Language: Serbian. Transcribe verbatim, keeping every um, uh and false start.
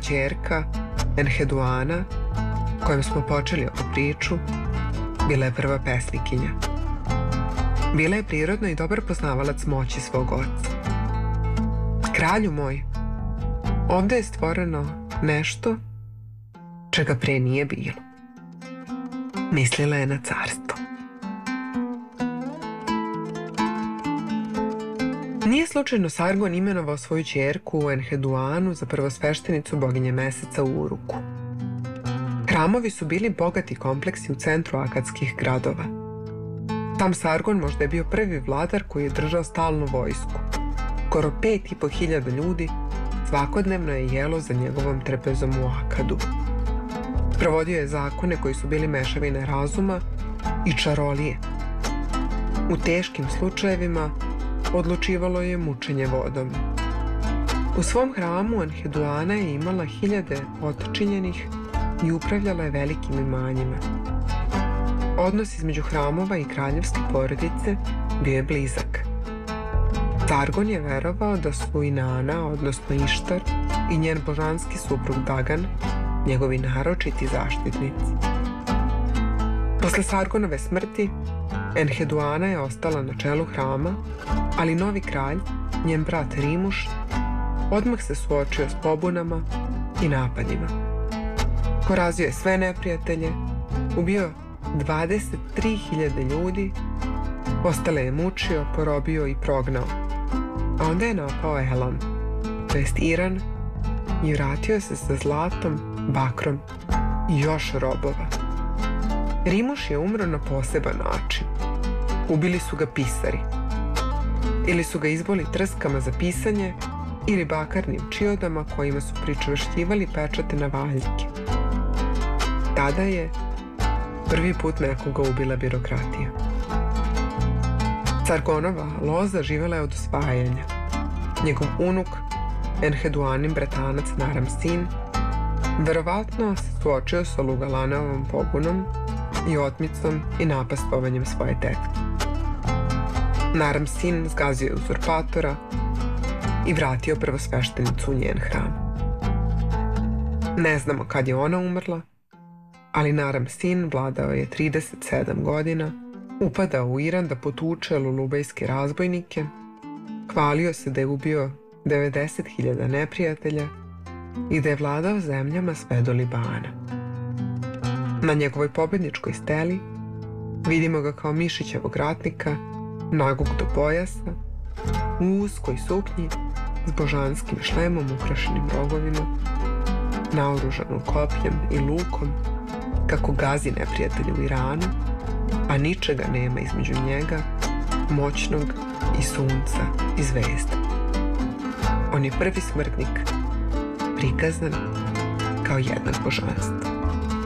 ćerka, Enheduana, kojom smo počeli ovu priču, bila je prva pesnikinja. Bila je prirodno i dobar poznavalac moći svog oca. Kralju moj, ovdje je stvoreno nešto čega pre nije bilo. Mislila je na carstvo. Nije slučajno Sargon imenovao svoju ćerku Enheduanu za prvosveštenicu boginje meseca Uruku. Hramovi su bili bogati kompleksi u centru akadskih gradova. Sam Sargon možda je bio prvi vladar koji je držao stalnu vojsku. Skoro pet i po hiljada ljudi svakodnevno je jelo za njegovom trpezom u Akadu. Provodio je zakone koji su bili mešavine razuma i čarolije. U teškim slučajevima odlučivalo je mučenje vodom. U svom hramu Enheduana je imala hiljade potčinjenih i upravljala je velikim imanjima. Odnos između hramova i kraljevske porodice bio je blizak. Sargon je verovao da su Inanna, odnosno Ištar, i njen božanski suprug Dagan njegovi naročiti zaštitnici. Posle Sargonove smrti, Enheduana je ostala na čelu hrama, ali novi kralj, njen brat Rimuš, odmah se suočio s pobunama i napadima. Porazio je sve neprijatelje, ubio dvadeset tri hiljade ljudi, ostale je mučio, porobio i prognao. A onda je napao Elam, to jest Iran, i vratio se sa zlatom, bakrom i još robova. Rimuš je umro na poseban način. Ubili su ga pisari. Ili su ga izboli trskama za pisanje ili bakarnim čiodama kojima su pričvršćivali pečate na valjke. Tada je prvi put nekoga ubila birokratija. Sargonova loza živela je od osvajanja. Njegov unuk, Enheduanin bratanac Naram Sin, verovatno se suočio sa Lugalaneovom pobunom i otmicom i napastovanjem svoje tetke. Naram Sin zgazio je uzurpatora i vratio prvosveštenicu u njen hram. Ne znamo kad je ona umrla, ali Naram Sin vladao je trideset sedam godina, upadao u Iran da potuče lulubejske razbojnike, hvalio se da je ubio devedeset hiljada neprijatelja i da je vladao zemljama sve do Libana. Na njegovoj pobedničkoj steli vidimo ga kao mišićevog ratnika, nagog do pojasa, u uskoj suknji s božanskim šlemom ukrašenim rogovima, naoružanom kopljem i lukom, kako gazi neprijatelja u Iranu, a ničega nema između njega, moćnog i sunca i zvezda. On je prvi smrtnik, prikazan kao jednak božanstvo.